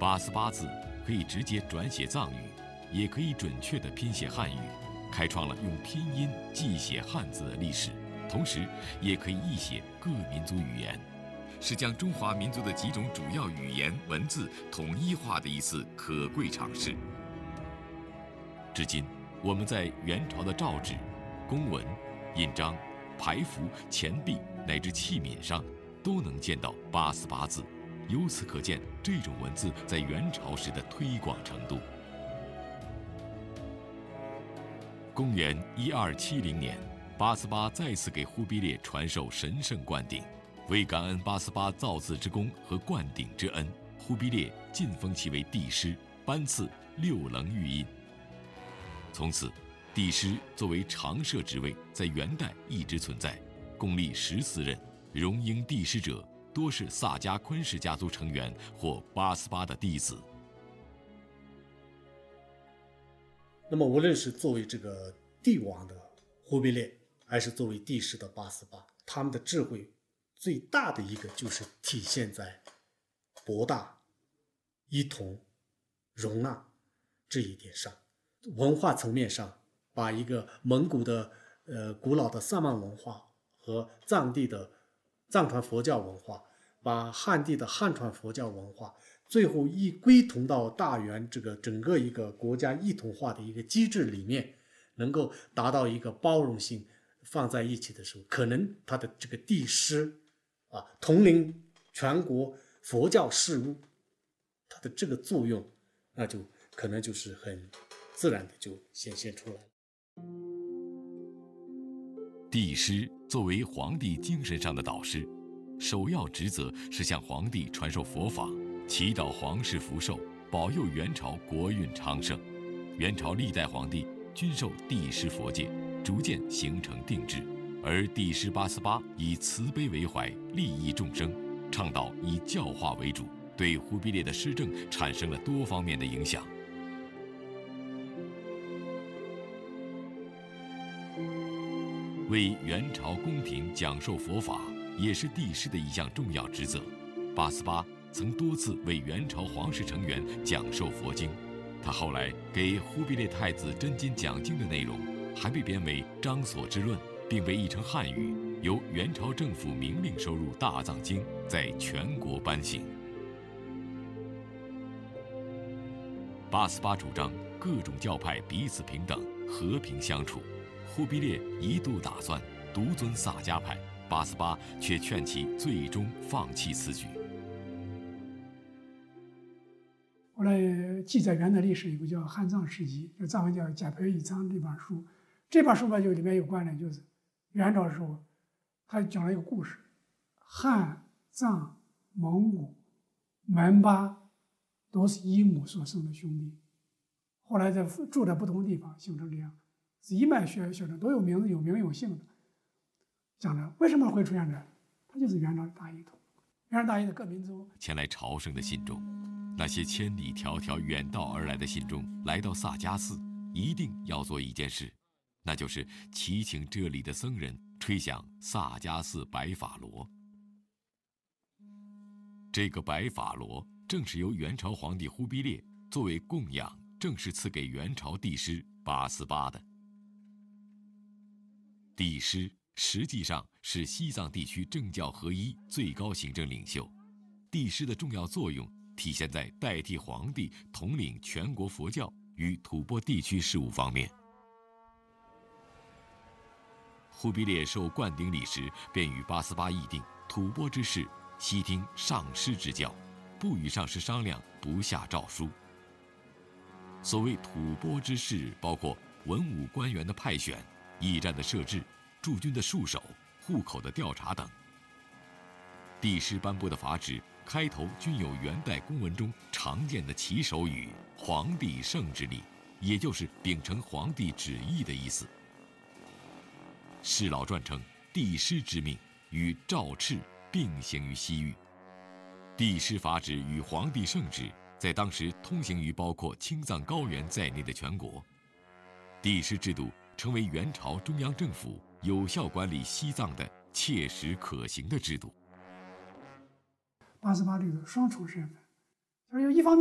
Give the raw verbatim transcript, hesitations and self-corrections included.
八思巴字可以直接转写藏语，也可以准确地拼写汉语，开创了用拼音记写汉字的历史，同时也可以译写各民族语言，是将中华民族的几种主要语言文字统一化的一次可贵尝试。至今，我们在元朝的诏旨、公文、印章、牌符、钱币乃至器皿上，都能见到八思巴字。由此可见，这种文字在元朝时的推广程度。公元一二七零年，八思巴再次给忽必烈传授神圣灌顶，为感恩八思巴造字之功和灌顶之恩，忽必烈晋封其为帝师，颁赐六棱玉印。从此，帝师作为常设职位，在元代一直存在，共历十四任，荣膺帝师者多是萨迦昆氏家族成员或八思巴的弟子。 那么，无论是作为这个帝王的忽必烈，还是作为帝师的八思巴，他们的智慧最大的一个就是体现在博大、一统、容纳这一点上。文化层面上，把一个蒙古的呃古老的萨满文化和藏地的藏传佛教文化，把汉地的汉传佛教文化，最后一归同到大元这个整个一个国家一统化的一个机制里面，能够达到一个包容性放在一起的时候，可能他的这个帝师啊，统领全国佛教事务，它的这个作用，那就可能就是很自然的就显现出来了。 帝师作为皇帝精神上的导师，首要职责是向皇帝传授佛法，祈祷皇室福寿，保佑元朝国运昌盛。元朝历代皇帝均受帝师佛戒，逐渐形成定制。而帝师八思巴以慈悲为怀，利益众生，倡导以教化为主，对忽必烈的施政产生了多方面的影响。为元朝宫廷讲授佛法，也是帝师的一项重要职责。八思巴曾多次为元朝皇室成员讲授佛经，他后来给忽必烈太子真金讲经的内容，还被编为《张所之论》，并被译成汉语，由元朝政府明令收入大藏经，在全国颁行。八思巴主张各种教派彼此平等，和平相处。忽必烈一度打算独尊萨迦派，八思巴却劝其最终放弃此举。 后来记载元的历史有个叫《汉藏史籍》，就藏文叫《贾培义藏》这本书。这本书吧，就里面有关的，就是元朝的时候，他讲了一个故事：汉、藏、蒙古、门巴都是一母所生的兄弟，后来在住在不同地方，形成这样。是一脉血血的，都有名字，有名有姓的。讲的为什么会出现这？它就是元朝的大一统，元朝大一的各民族前来朝圣的信众，那些千里迢迢远道而来的信众，来到萨迦寺，一定要做一件事，那就是祈请这里的僧人吹响萨迦寺白法螺。这个白法螺正是由元朝皇帝忽必烈作为供养，正式赐给元朝帝师八思巴的。帝师实际上是西藏地区政教合一最高行政领袖，帝师的重要作用体现在代替皇帝统领全国佛教与吐蕃地区事务方面。忽必烈受灌顶礼时，便与八思巴议定，吐蕃之事悉听上师之教，不与上师商量，不下诏书。所谓吐蕃之事，包括文武官员的派选、驿站的设置、驻军的戍守、户口的调查等。帝师颁布的法旨开头均有元代公文中常见的起手语“皇帝圣之力”，也就是秉承皇帝旨意的意思。释老传称，帝师之命与诏敕并行于西域。帝师法旨与皇帝圣旨在当时通行于包括青藏高原在内的全国。帝师制度成为元朝中央政府有效管理西藏的切实可行的制度。 八思巴这个双重身份，就是一方面